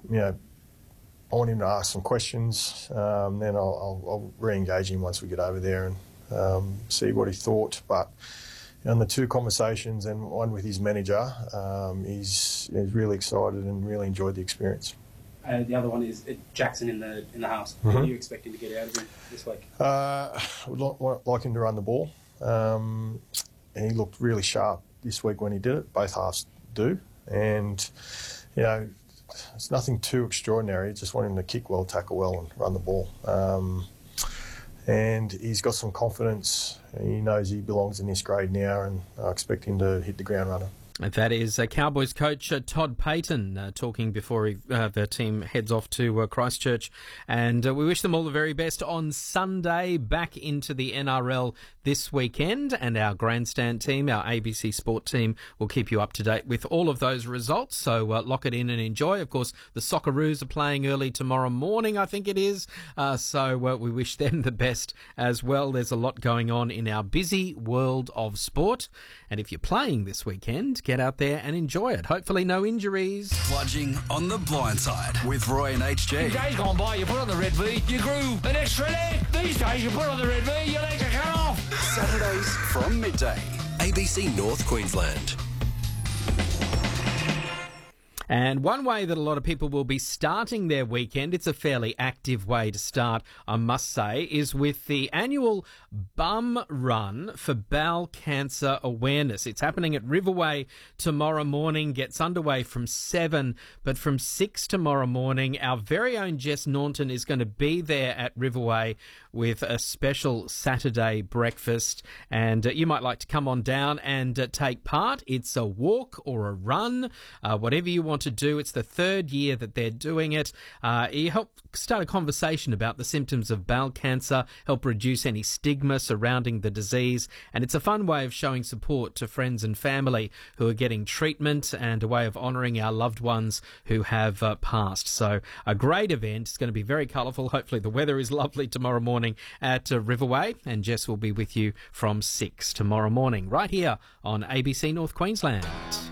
I want him to ask some questions. Then I'll re-engage him once we get over there and see what he thought. But on the two conversations and one with his manager, he's really excited and really enjoyed the experience. The other one is Jackson in the house. Mm-hmm. What are you expecting to get out of him this week? I would like him to run the ball. And he looked really sharp this week when he did it. Both halves do. And, it's nothing too extraordinary. Just want him to kick well, tackle well and run the ball. And he's got some confidence. He knows he belongs in this grade now, and I expect him to hit the ground running. That is Cowboys coach Todd Payten talking before the team heads off to Christchurch. And we wish them all the very best on Sunday, back into the NRL this weekend. And our grandstand team, our ABC Sport team, will keep you up to date with all of those results. So lock it in and enjoy. Of course, the Socceroos are playing early tomorrow morning, I think it is. So we wish them the best as well. There's a lot going on in our busy world of sport. And if you're playing this weekend, get out there and enjoy it. Hopefully no injuries. Plunging on the blind side with Roy and HG. In days gone by, you put on the red V, you grew an extra leg. These days, you put on the red V, your legs are cut off. Saturdays from midday. ABC North Queensland. And one way that a lot of people will be starting their weekend, it's a fairly active way to start, I must say, is with the annual Bum Run for Bowel Cancer Awareness. It's happening at Riverway tomorrow morning, gets underway from 7, but from 6 tomorrow morning, our very own Jess Naunton is going to be there at Riverway with a special Saturday breakfast, and you might like to come on down and take part. It's a walk or a run, whatever you want to do. It's the third year that they're doing it. You help start a conversation about the symptoms of bowel cancer, help reduce any stigma surrounding the disease, and it's a fun way of showing support to friends and family who are getting treatment and a way of honouring our loved ones who have passed. So a great event. It's going to be very colourful. Hopefully the weather is lovely tomorrow morning at Riverway, and Jess will be with you from 6 tomorrow morning right here on ABC North Queensland.